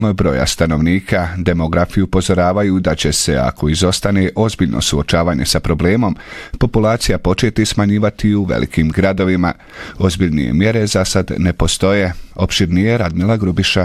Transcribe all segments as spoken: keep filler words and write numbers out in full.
broja stanovnika. Demografi upozoravaju da će se, ako izostane ozbiljno suočavanje sa problemom, populacija početi smanjivati u velikim gradovima. Ozbiljnije mjere za sad ne postoje. Opširnije Radmila Grubiša.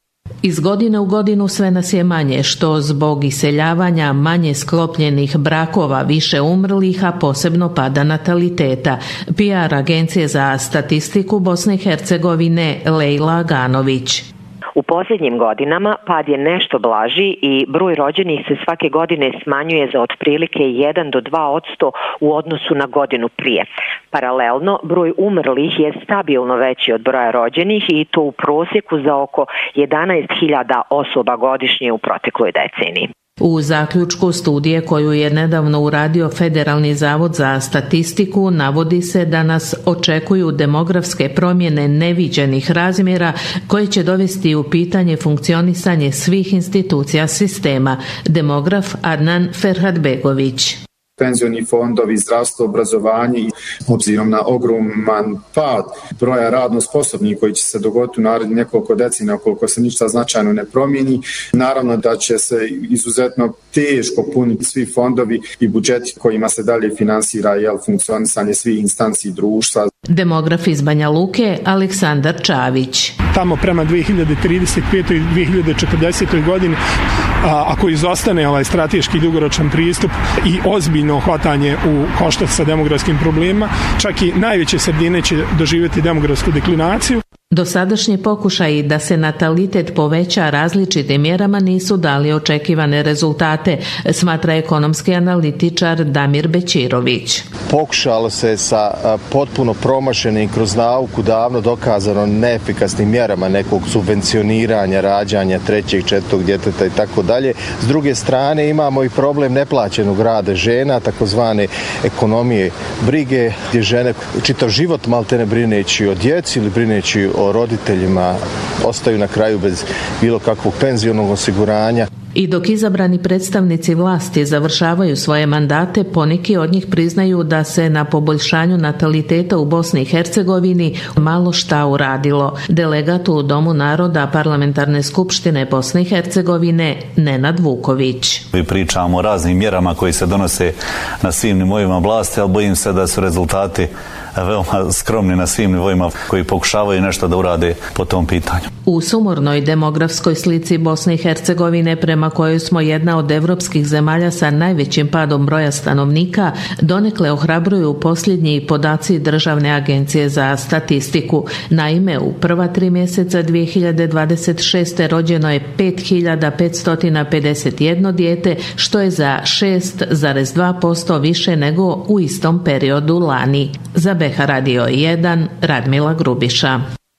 Iz godine u godinu sve nas je manje, što zbog iseljavanja, manje sklopljenih brakova, više umrlih, a posebno pada nataliteta. P R agencije za statistiku Bosne i Hercegovine Lejla Ganović. U posljednjim godinama pad je nešto blaži i broj rođenih se svake godine smanjuje za otprilike jedan do dva posto u odnosu na godinu prije. Paralelno, broj umrlih je stabilno veći od broja rođenih i to u prosjeku za oko jedanaest hiljada osoba godišnje u protekloj deceniji. U zaključku studije koju je nedavno uradio Federalni zavod za statistiku navodi se da nas očekuju demografske promjene neviđenih razmjera koje će dovesti u pitanje funkcionisanje svih institucija sistema. Demograf Adnan Ferhatbegović. Penzioni fondovi, zdravstvo, obrazovanje i obzirom na ogroman pad broja radno sposobnih koji će se dogoditi u narednih nekoliko decenija ukoliko se ništa značajno ne promijeni. Naravno da će se izuzetno teško puniti svi fondovi i budžeti kojima se dalje finansira jel, funkcionisanje svih instanci društva. Demograf iz Banja Luke Aleksandar Čavić. Tamo prema dvije hiljade trideset petoj i dvije hiljade četrdesetoj godini, a, ako izostane ovaj strateški dugoročan pristup i ozbiljno hvatanje u koštac sa demografskim problemima, čak i najveće sredine će doživjeti demografsku deklinaciju. Dosadašnji pokušaji da se natalitet poveća različitim mjerama nisu dali očekivane rezultate, smatra ekonomski analitičar Damir Bećirović. Pokušalo se sa potpuno promašenim kroz nauku davno dokazano neefikasnim mjerama nekog subvencioniranja, rađanja trećeg, četvrtog djeteta i tako dalje. S druge strane imamo i problem neplaćenog rada žena, takozvane ekonomije brige, gdje žene čitav život maltene brineći o djeci ili brineći o roditeljima ostaju na kraju bez bilo kakvog penzionog osiguranja. I dok izabrani predstavnici vlasti završavaju svoje mandate, poneki od njih priznaju da se na poboljšanju nataliteta u Bosni i Hercegovini malo šta uradilo. Delegat u Domu naroda Parlamentarne skupštine Bosne i Hercegovine Nenad Vuković. Mi pričamo o raznim mjerama koji se donose na svim nivoima vlasti, ali bojim se da su rezultati veoma skromni na svim nivoima koji pokušavaju nešto da urade po tom pitanju. U sumornoj demografskoj slici Bosne i Hercegovine, prema kojoj smo jedna od evropskih zemalja sa najvećim padom broja stanovnika, donekle ohrabruju posljednji podaci Državne agencije za statistiku. Naime, u prva tri mjeseca dvije hiljade dvadeset šeste. rođeno je pet hiljada petsto pedeset jedno dijete, što je za šest zarez dva posto više nego u istom periodu lani. Za B H Radio jedan, Radmila Grubiša.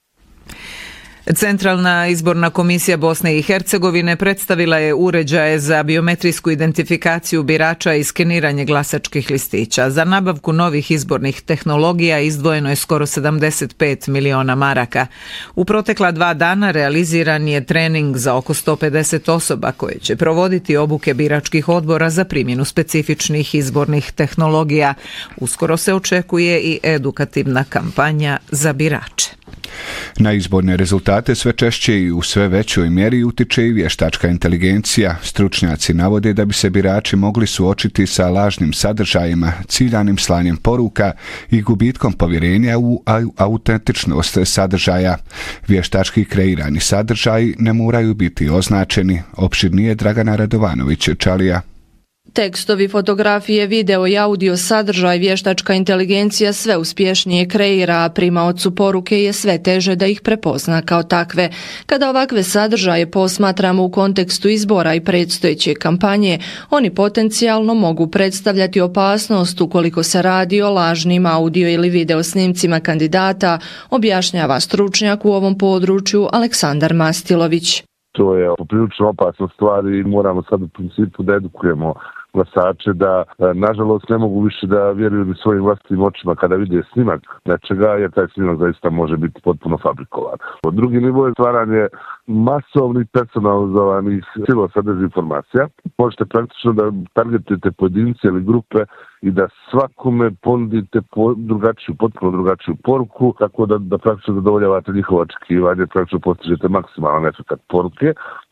Centralna izborna komisija Bosne i Hercegovine predstavila je uređaje za biometrijsku identifikaciju birača i skeniranje glasačkih listića. Za nabavku novih izbornih tehnologija izdvojeno je skoro sedamdeset pet miliona maraka. U protekla dva dana realiziran je trening za oko sto pedeset osoba koje će provoditi obuke biračkih odbora za primjenu specifičnih izbornih tehnologija. Uskoro se očekuje i edukativna kampanja za birače. Na izborne rezultate sve češće i u sve većoj mjeri utiče i vještačka inteligencija. Stručnjaci navode da bi se birači mogli suočiti sa lažnim sadržajima, ciljanim slanjem poruka i gubitkom povjerenja u autentičnost sadržaja. Vještački kreirani sadržaji ne moraju biti označeni. Opširnije Dragana Radovanović-Čalija. Tekstovi, fotografije, video i audio sadržaj vještačka inteligencija sve uspješnije kreira, a primaocu poruke je sve teže da ih prepozna kao takve. Kada ovakve sadržaje posmatramo u kontekstu izbora i predstojeće kampanje, oni potencijalno mogu predstavljati opasnost ukoliko se radi o lažnim audio ili video snimcima kandidata, objašnjava stručnjak u ovom području Aleksandar Mastilović. To je poprilično opasna stvar i moramo sad u principu da edukujemo glasače da nažalost ne mogu više da vjeruju ni svojim vlastitim očima kada vide snimak nečega, jer taj snimak zaista može biti potpuno fabrikovan. Drugi nivo je stvaranje masovnih personalizovanih silosa dezinformacija. Možete praktično da targetujete pojedince ili grupe i da svakome ponudite po drugačiju, potpuno drugačiju poruku, tako da, da praktično zadovoljavate njihovo očekivanje, praktično postižete maksimalan efekat poruke.